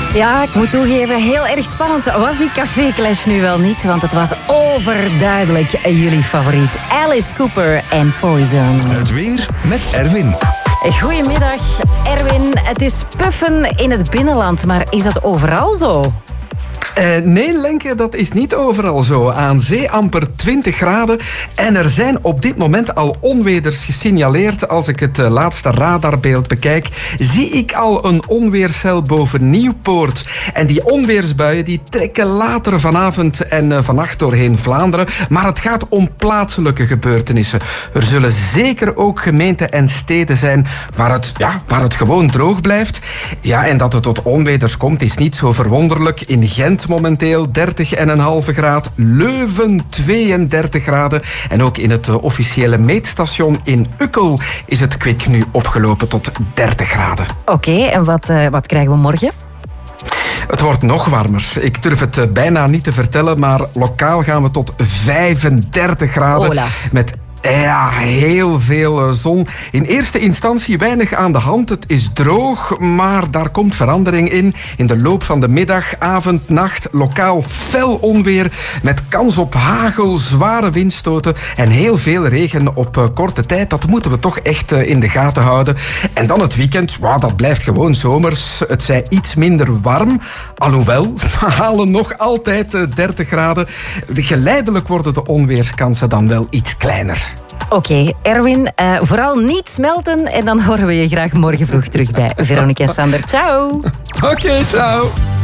Ja, ik moet toegeven, heel erg spannend was die café-clash nu wel niet. Want het was overduidelijk jullie favoriet. Alice Cooper en Poison. Het weer met Erwin. Goedemiddag, Erwin. Het is puffen in het binnenland, maar is dat overal zo? Nee, Lenke, dat is niet overal zo. Aan zee amper 20 graden. En er zijn op dit moment al onweders gesignaleerd. Als ik het laatste radarbeeld bekijk, zie ik al een onweerscel boven Nieuwpoort. En die onweersbuien die trekken later vanavond en vannacht doorheen Vlaanderen. Maar het gaat om plaatselijke gebeurtenissen. Er zullen zeker ook gemeenten en steden zijn waar het gewoon droog blijft. Ja, en dat het tot onweders komt is niet zo verwonderlijk. In Gent momenteel 30,5 graden. Leuven 32 graden. En ook in het officiële meetstation in Ukkel is het kwik nu opgelopen tot 30 graden. Oké, en wat krijgen we morgen? Het wordt nog warmer. Ik durf het bijna niet te vertellen, maar lokaal gaan we tot 35 graden. Hola. Met heel veel zon. In eerste instantie weinig aan de hand. Het is droog, maar daar komt verandering in. In de loop van de middag, avond, nacht, lokaal fel onweer met kans op hagel, zware windstoten en heel veel regen op korte tijd. Dat moeten we toch echt in de gaten houden. En dan het weekend, dat blijft gewoon zomers. Het zij iets minder warm, alhoewel, we halen nog altijd 30 graden. Geleidelijk worden de onweerskansen dan wel iets kleiner. Oké, Erwin, vooral niet smelten en dan horen we je graag morgen vroeg terug bij Veronique en Sander. Ciao! Oké, ciao!